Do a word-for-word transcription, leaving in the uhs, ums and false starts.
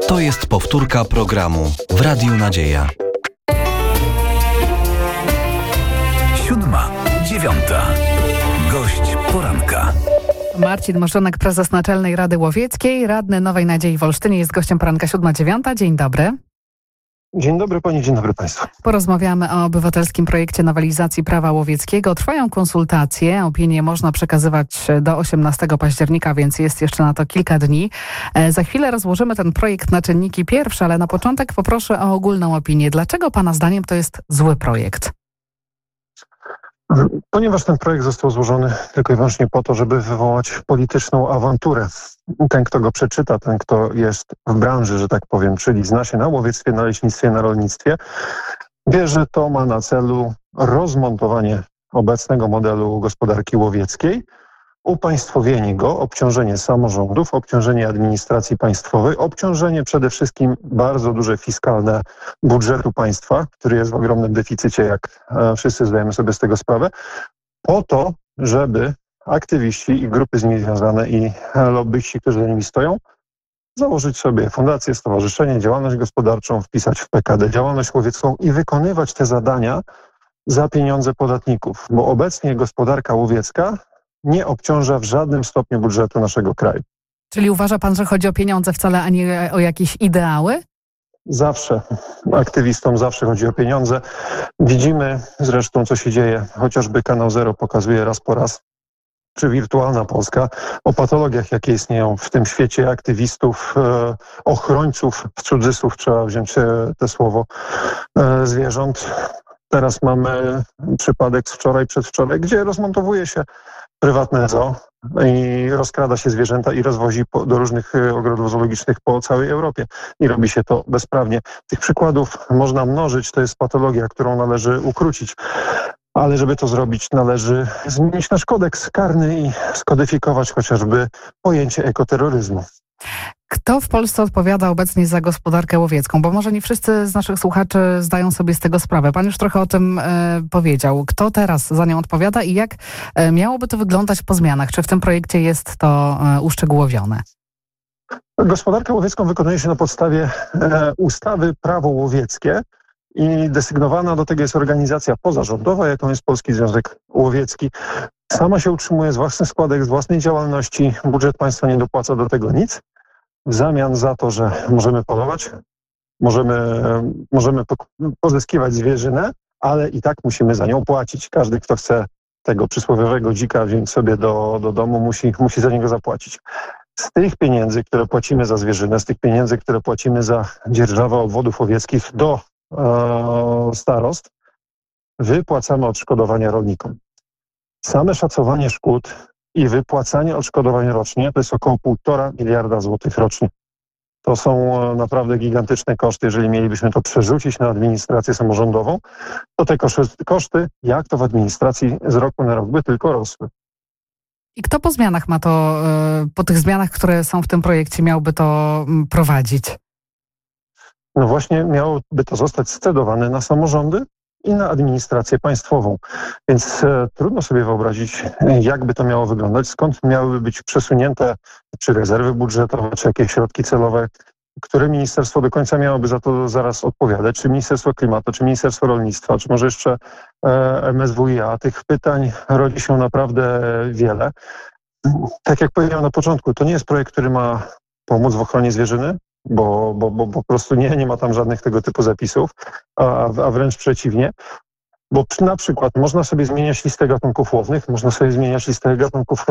To jest powtórka programu w Radiu Nadzieja. Siódma, dziewiąta. Gość poranka. Marcin Morzonek, prezes Naczelnej Rady Łowieckiej, radny Nowej Nadziei w Olsztynie, jest gościem poranka siódma dziewiąta. Dzień dobry. Dzień dobry Pani, dzień dobry Państwu. Porozmawiamy o obywatelskim projekcie nowelizacji prawa łowieckiego. Trwają konsultacje, opinie można przekazywać do osiemnastego października, więc jest jeszcze na to kilka dni. E, za chwilę rozłożymy ten projekt na czynniki pierwsze, ale na początek poproszę o ogólną opinię. Dlaczego Pana zdaniem to jest zły projekt? Ponieważ ten projekt został złożony tylko i wyłącznie po to, żeby wywołać polityczną awanturę. Ten, kto go przeczyta, ten, kto jest w branży, że tak powiem, czyli zna się na łowiectwie, na leśnictwie, na rolnictwie, wie, że to ma na celu rozmontowanie obecnego modelu gospodarki łowieckiej, upaństwowienie go, obciążenie samorządów, obciążenie administracji państwowej, obciążenie przede wszystkim bardzo duże fiskalne budżetu państwa, który jest w ogromnym deficycie, jak wszyscy zdajemy sobie z tego sprawę, po to, żeby aktywiści i grupy z nimi związane i lobbyści, którzy za nimi stoją, założyć sobie fundację, stowarzyszenie, działalność gospodarczą, wpisać w P K D działalność łowiecką i wykonywać te zadania za pieniądze podatników, bo obecnie gospodarka łowiecka nie obciąża w żadnym stopniu budżetu naszego kraju. Czyli uważa Pan, że chodzi o pieniądze wcale, a nie o jakieś ideały? Zawsze, aktywistom zawsze chodzi o pieniądze. Widzimy zresztą, co się dzieje, chociażby Kanał Zero pokazuje raz po raz, czy Wirtualna Polska, o patologiach, jakie istnieją w tym świecie aktywistów, e, ochrońców, w cudzysłów trzeba wziąć e, to słowo, e, zwierząt. Teraz mamy przypadek z wczoraj, przedwczoraj, gdzie rozmontowuje się prywatne zoo i rozkrada się zwierzęta i rozwozi po, do różnych ogrodów zoologicznych po całej Europie. I robi się to bezprawnie. Tych przykładów można mnożyć, to jest patologia, którą należy ukrócić. Ale żeby to zrobić, należy zmienić nasz kodeks karny i skodyfikować chociażby pojęcie ekoterroryzmu. Kto w Polsce odpowiada obecnie za gospodarkę łowiecką? Bo może nie wszyscy z naszych słuchaczy zdają sobie z tego sprawę. Pan już trochę o tym e, powiedział. Kto teraz za nią odpowiada i jak e, miałoby to wyglądać po zmianach? Czy w tym projekcie jest to e, uszczegółowione? Gospodarkę łowiecką wykonuje się na podstawie e, ustawy Prawo Łowieckie i desygnowana do tego jest organizacja pozarządowa, jaką jest Polski Związek Łowiecki. Sama się utrzymuje z własnych składek, z własnej działalności. Budżet państwa nie dopłaca do tego nic. W zamian za to, że możemy polować, możemy, możemy pozyskiwać zwierzynę, ale i tak musimy za nią płacić. Każdy, kto chce tego przysłowiowego dzika wziąć sobie do, do domu, musi, musi za niego zapłacić. Z tych pieniędzy, które płacimy za zwierzynę, z tych pieniędzy, które płacimy za dzierżawę obwodów łowieckich do e, starostw, wypłacamy odszkodowania rolnikom. Same szacowanie szkód i wypłacanie odszkodowań rocznie to jest około półtora miliarda złotych rocznie. To są naprawdę gigantyczne koszty. Jeżeli mielibyśmy to przerzucić na administrację samorządową, to te koszty, koszty jak to w administracji z roku na rok by tylko rosły. I kto po zmianach ma to, po tych zmianach, które są w tym projekcie, miałby to prowadzić? No właśnie miałoby to zostać scedowane na samorządy i na administrację państwową. Więc e, trudno sobie wyobrazić, jakby to miało wyglądać, skąd miałyby być przesunięte czy rezerwy budżetowe, czy jakieś środki celowe, które ministerstwo do końca miałoby za to zaraz odpowiadać, czy Ministerstwo Klimatu, czy Ministerstwo Rolnictwa, czy może jeszcze e, M S W i A. Tych pytań rodzi się naprawdę wiele. Tak jak powiedziałem na początku, to nie jest projekt, który ma pomóc w ochronie zwierzyny, Bo, bo, bo po prostu nie, nie ma tam żadnych tego typu zapisów, a, a wręcz przeciwnie. Bo na przykład można sobie zmieniać listę gatunków łownych, można sobie zmieniać listę gatunków